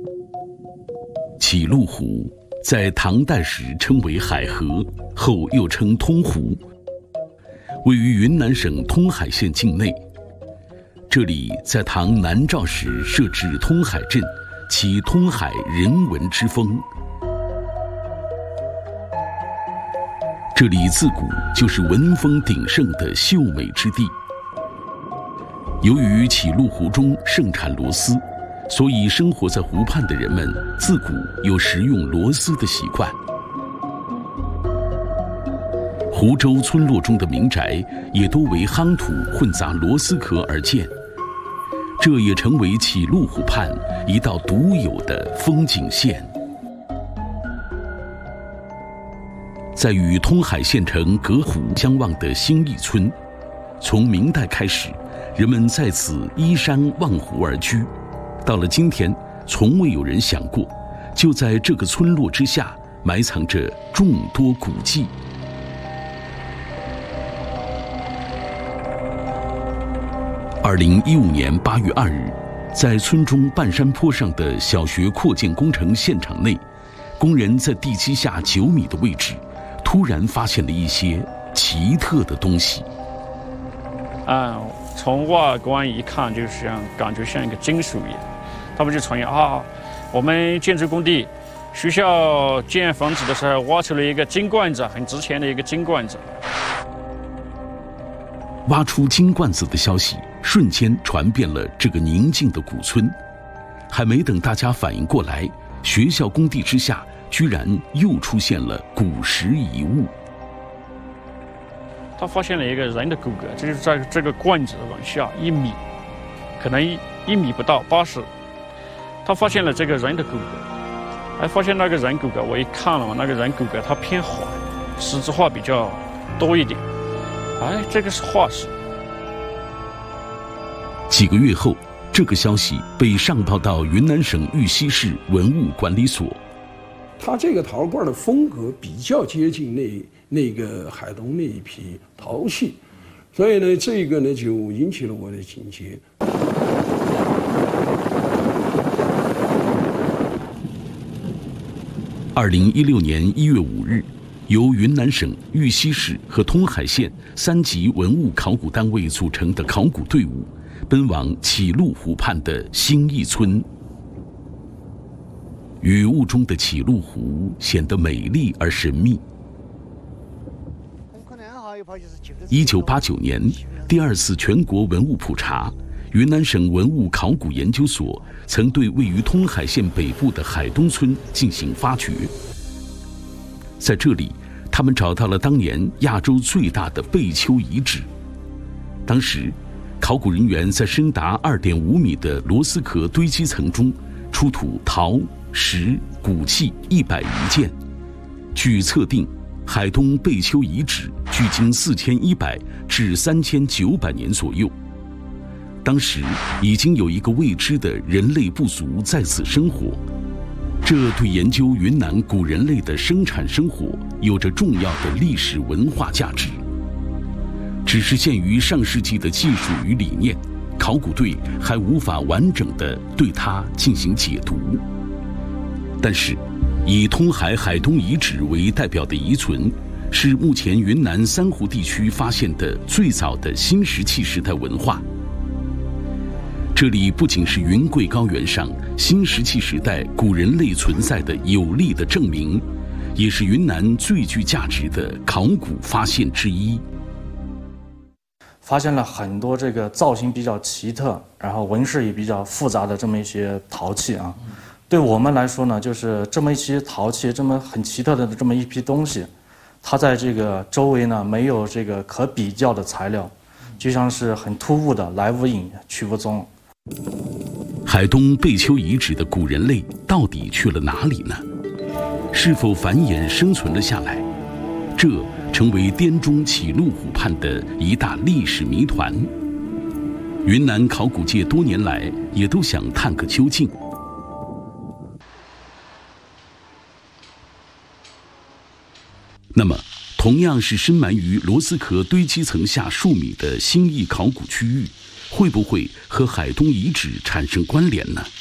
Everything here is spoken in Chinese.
启鹿湖在唐代时称为海河，后又称通湖，位于云南省通海县境内。这里在唐南诏时设置通海镇，起通海人文之风。这里自古就是文风鼎盛的秀美之地。由于启鹿湖中盛产螺丝，所以生活在湖畔的人们自古有食用螺丝的习惯。湖州村落中的民宅也多为夯土混杂螺丝壳而建，这也成为启鹿湖畔一道独有的风景线。在与通海县城隔湖相望的兴义村，从明代开始，人们在此依山望湖而居。到了今天，从未有人想过，就在这个村落之下埋藏着众多古迹。2015年8月2日，在村中半山坡上的小学扩建工程现场内，工人在地基下9米的位置，突然发现了一些奇特的东西。 从外观一看，就是感觉像一个金属一样。他们就传言我们建筑工地学校建房子的时候挖出了一个金罐子，很值钱的一个金罐子。 挖出金罐子的消息瞬间传遍了这个宁静的古村，还没等大家反应过来，学校工地之下居然又出现了古石遗物。 他发现了一个人的骨骼，这就是在这个罐子往下1米，可能1米不到80。他发现了这个人的骨骼，还发现那个人骨骼，我一看了，那个人骨骼它偏黄，十字化比较多一点。这个是化石。 几个月后，这个消息被上报到云南省玉溪市文物管理所。 它这个陶罐的风格比较接近那个海东那一批陶器，所以呢，这个呢就引起了我的警觉。 2016年1月5日，由云南省玉溪市和通海县3级文物考古单位组成的考古队伍，奔往启鹿湖畔的兴义村。雨雾中的启鹿湖显得美丽而神秘。1989年，第2次全国文物普查，云南省文物考古研究所曾对位于通海县北部的海东村进行发掘。在这里，他们找到了当年亚洲最大的贝丘遗址。当时，考古人员在深达2.5米的螺丝壳堆积层中出土陶、石、骨器101件。据测定，海东贝丘遗址距今4100至3900年左右。当时已经有一个未知的人类部族在此生活，这对研究云南古人类的生产生活有着重要的历史文化价值。只是限于上世纪的技术与理念，考古队还无法完整地对它进行解读。但是，以通海海东遗址为代表的遗存，是目前云南三湖地区发现的最早的新石器时代文化。这里不仅是云贵高原上新石器时代古人类存在的有力的证明，也是云南最具价值的考古发现之一。 发现了很多这个造型比较奇特，然后纹饰也比较复杂的这么一些陶器啊。对我们来说呢，就是这么一些陶器，这么很奇特的这么一批东西，它在这个周围呢没有这个可比较的材料，就像是很突兀的，来无影去无踪。 海东贝丘遗址的古人类到底去了哪里呢？是否繁衍生存了下来？这成为滇中启鹿湖畔的一大历史谜团。云南考古界多年来也都想探个究竟。那么，同样是深埋于螺丝壳堆积层下数米的兴义考古区域，会不会和海东遗址产生关联呢？